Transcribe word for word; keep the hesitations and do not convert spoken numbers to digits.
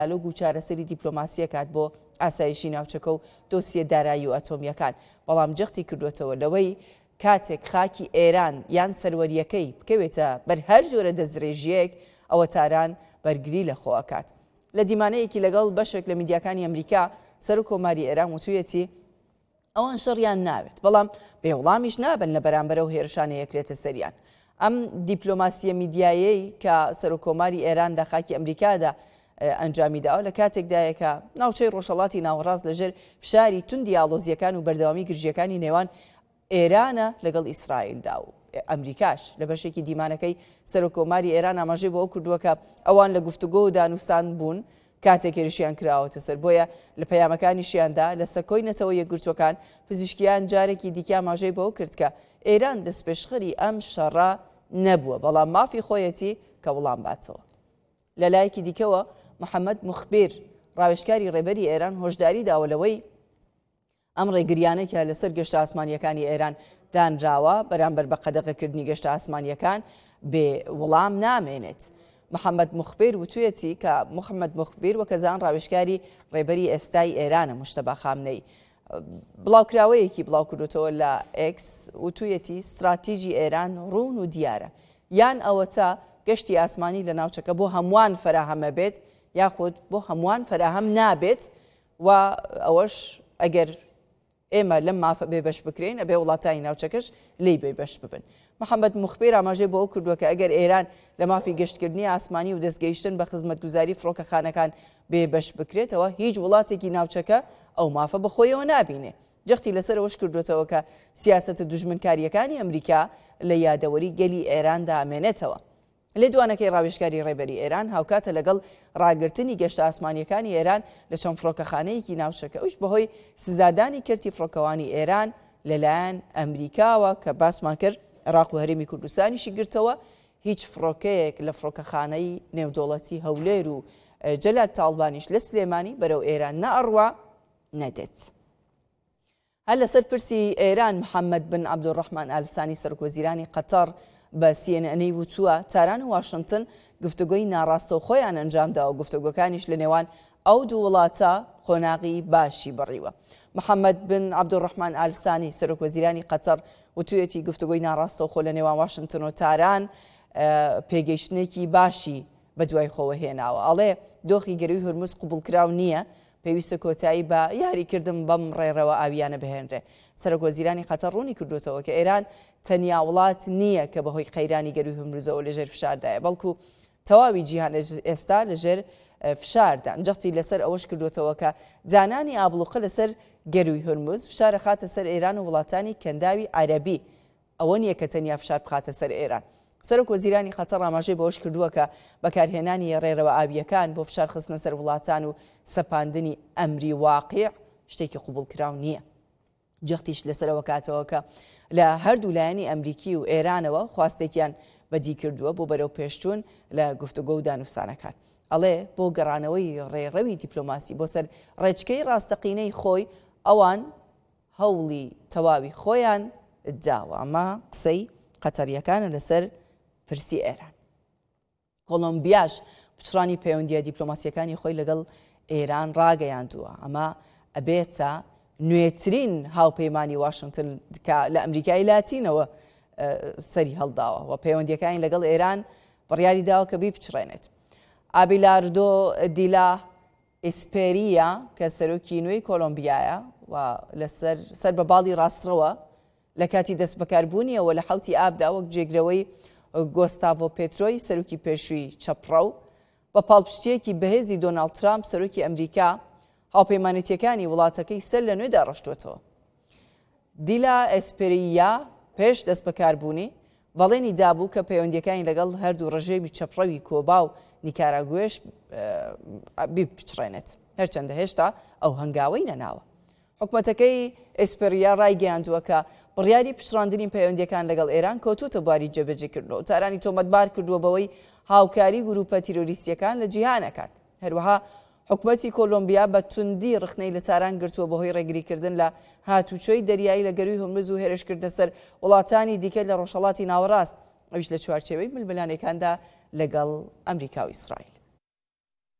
لۆ چارەسەری دیپلۆماسیە کات بۆ ئاسایشی ناوچەکە و دۆسیە دارایی و ئەتۆمیەکان بەڵام جەختی کردوێتەوە لەوەی کاتێک خاکی ئێران یان سەروەریەکەی بکەوێتە بەر هەر جۆرە دەستدرێژیەک ئەوە تاران بەرگری لە خۆکات. لە دیمانەیەکی لەگەڵ بەشێک لە میدیاکانی ئەمریکا سەر و کۆماری ئێران وتوویەتی ئەوان شەڕیان ناوێت بەڵام بێوڵامیش نابن لە بەرامبەرەو هێرشانە یەکرێتە سەریان. ئەم دیپلۆماسیە میدیایەی کە سەر و کۆماری ئێران لە خاکی ئەمریکادا ئەنجامیداوە لە کاتێکدایەکە ناوچەی ڕۆژهەڵاتی ناوەڕاست لەژێر فشاری توندی ئاڵۆزیەکان و بەردەوامی گرژیەکانی نێوان ئێرانە لەگەڵ ئیسرائیلدا و ئەمریکاش لە بەشێکی دیمانەکەی سەر و کۆماری ئێران ئاماژەی بۆ ئەو کردووە ئەوان لە گفتوگۆ و دانووسان بوون کاتێک هێرشیان کراوەتە سەر بۆیە لە پەیامەکانیشیاندا لە سەکۆی نەتەوە یەکگرتوەکان پزیشکیان جارێکی دیکە ئاماژەی بۆ کرد کە ئێران دەستپێشخەری ئەم شەڕە نەبووە بەڵام مافی خۆیەتی کە وەڵام باتەوە. لە لایەکی دیکەوە محەممەد موخبیر ڕاوێژکاری ڕێبەری ئێران هۆشداری داوەلەوەی ئەم ڕێگریانێکە لەسەر گەشتە ئاسمانیەکانی ئێران دانراوە بەرامبەر بە قەدەغەکردنی گەشتە ئاسمانیەکان بێ وەڵام نامێنێت. محەممەد موخبیر وتوێتی کە محەممەد موخبیر وەکەزان ڕاوێژکاری ڕێبەری ئێستای ئێرانە موشتەبا خامنەی بڵاوکراوەیەکی بڵاو کردوتەوە لە ئێکس وتوێتی استراتیژی ئێران ڕوون و دیارە یان ئەوە تا گەشتی ئاسمانی لە ناوچەکە بۆ هەمووان فراهەمە بێت یاخود بۆ هەمووان فراهەم نابێت و ئەوەش ئەگەر ئێمە لەم مافە بێ بەش بکرێن ئەبێ وڵاتانی ناوچەکەش لی بێ بەش ببن. محەممەد موخبیر ئاماژەی بۆ ئەو کردووە کە ئەگەر ئێران لە مافی گەشتکردنی ئاسمانی و دەستگەیشتن بە خزمەتگوزاری فڕۆکەخانەکان بێ بەش بکرێتەوە هیچ وڵاتێکی ناوچەکە ئەو مافە بەخۆیەوە نابینێ. جەختی لەسەر ئەوەش کردوێتەوە کە سیاسەتە دوژمنکاریەکانی ئەمریکا لە یادەوەری گەلی ئێراندا ئامێنێتەوە. لێ دوانەکەی ڕاوێژکاری ڕێبەری ئێران هاوکاتە لەگەڵ ڕاگررتنی گەشتە ئاسمانیەکانی ئێران لە چەند فڕۆکەخانەیەکی ناوچەکە ئەوش بەهۆی سزادانی کردی فڕۆکەوانی ئێران لەلایەن ئەمریکاوە کە باسمان کرد عێراق و هەرێمی کوردستانیشی گرتەوە هیچ فڕۆکەیەک لە فڕۆکەخانەی نێودوڵەتی هەولێر و جەلال تاڵبانیش لە سلێمانی بەرەو ئێران نەئەڕوا نەدێت. هەر لەسەر پرسی ئێران محەممەد بن عەبدوڕەحمان ئالسانی سەرۆکوەزیرانی قەتەر بە سی ئێن ئەنەی وتووە تاران و واشنگتن گفتوگۆی ناڕاستە و خۆیان ئەنجامداوە گفتوگۆکانیش لە نێوان ئەو دوو وڵاتە خۆناغی باشی بڕیوە. محەممەد بن عەبدوڕەحمان ئالسانی سەرۆکوەزیرانی قەتەر وتوویەتی گفتوگۆی ناڕاستە و خۆ لە نێوان واشنگتن و تاران پێگەیشتنێکی باشی بە دوای خۆوە هێناوە. ئەڵێ دۆخی گەروی هورموز قوبوڵکراو نییە پێویستە کۆتایی بە یاریکردن بەم ڕێڕەوە ئاویانە بهێنرێ. سەرۆکوەزیرانی قەتەر ڕوونی کردوتەوە کە ئێران تەنیا وڵات نییە کە بەهۆی قەیرانی گەروی هورموزەوە لەژێر فشاردایە بەڵکو تەواوی جیهان ئێستا لەژێر فشاردا. جەختی لەسەر ئەوەش کردوتەوە کە جانانی ئابڵوقە لەسەر گەروی هورموز فشارە خاتە سەر ئێران و وڵاتانی کەنداوی عەرەبی ئەوە نییە کە تەنیا فشار بخاتە سەر ئێران. سەرۆکوەزیرانی قەتەر ئاماژەی بەوەش کردووە کە بەکارهێنانی ڕێڕەوە ئاویەکان بۆ فشار خستنە سەر وڵاتان و سەپاندنی ئەمری واقع شتێکی قوبوڵکراو نییە. جەختیش لەسەرەوە کاتەوە کە لە هەردوو لایەنی ئەمریکی و ئێرانەوە خواستێکیان بەدی کردووە بۆ بەرەو پێشچوون لە گفتوگۆ و دانووسانەکان. ئەڵێ بۆ گەڕانەوەی ڕێڕەوی دیپلۆماسی بۆ سەر ڕێچکەی ڕاستەقینەی خۆی ئەوان هەوڵی تەواوی خۆیان داوە. ئەمە قسەی قەتەریەکانە لەسەر پرسی ئێران. کۆلۆمبیاش پچڕانی پەیوەندیە دیپلۆماسیەکانی خۆی لەگەڵ ئێران ڕاگەیاندووە. ئەمە ئەبێتە نوێترین هاوپەیمانی واشنگتن لە ئەمریکای لاتینەوە سەری هەڵداوە و پەیوەندیەکانی لەگەڵ ئێران بڕیاری داوە کە بیپچڕێنێت. ئابیلاردۆ دیلا ئیسپێریە کە سەرۆکی نوێی کۆلۆمبیایە و لەسەر سەر بە باڵی ڕاستڕەوە لە کاتی دەست بەکاربوونیەوە لە حوتی ئابدا وەک جێگرەوەی گۆستاڤۆ پێترۆی سەرۆکی پێشووی چەپڕە و بە پاڵپشتیەکی بەهێزی دۆناڵد ترامپ سەرۆکی ئەمریکا هاوپەیمانەتیەکانی وڵاتەکەی سەر لە نوێدا ڕۆشتوێتەوە. دیلا ئیسپێریە پێش دەست بەکاربوونی بەڵێنی دابوو کە پەیوەندیەکانی لەگەڵ هەردوو ڕژێمی چەپڕەوی کۆبا و نیکاراگوێش بیپچڕێنێت هەرچەندە هێشتا ئەو هەنگاوەی نەناوە. حکوومەتەکەی ئیسپێریە ڕایگەیاندووە کە بڕیاری پشڕاندنی پەیوەندیەکان لەگەڵ ئێران کەوتوتە بواری جێبەجێکردنەوە و تارانی تۆمەتبار کردووە بەوەی هاوکاری گروپە تیرۆریستیەکان لە جیهانەکان. هەروەها حکوومەتی کۆلۆمبیا بە توندی ڕخنەی لە تاران گرتووە بەهۆی ڕێگریکردن لە هاتوچۆی دەریایی لە گەروی هورموز و هێرشکردنە سەر وڵاتانی دیکە لە ڕۆژهەڵاتی ناوەڕاست ئەویش لە چوارچێوەی ململانەکاندا لەگەڵ ئەمریکا و ئیسرائیل.